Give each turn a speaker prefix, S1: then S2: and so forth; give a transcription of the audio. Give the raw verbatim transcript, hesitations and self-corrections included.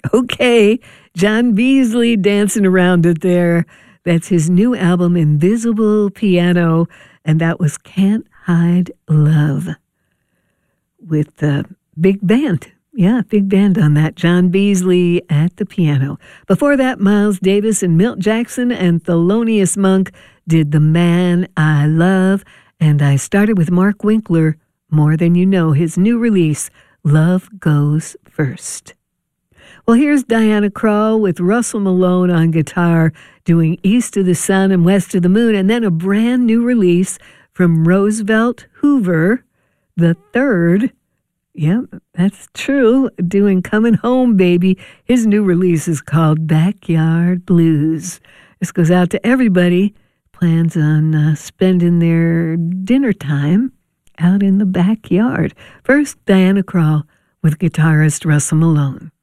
S1: Okay, John Beasley dancing around it there. That's his new album, Invisible Piano, and that was Can't Hide Love with the big band. Yeah, big band on that. John Beasley at the piano. Before that, Miles Davis and Milt Jackson and Thelonious Monk did The Man I Love, and I started with Mark Winkler, More Than You Know, his new release, Love Goes First. Well, here's Diana Krall with Russell Malone on guitar doing East of the Sun and West of the Moon, and then a brand new release from Roosevelt Hoover the Third. Yep, that's true, doing Coming Home, Baby. His new release is called Backyard Blues. This goes out to everybody plans on uh, spending their dinner time out in the backyard. First, Diana Krall with guitarist Russell Malone.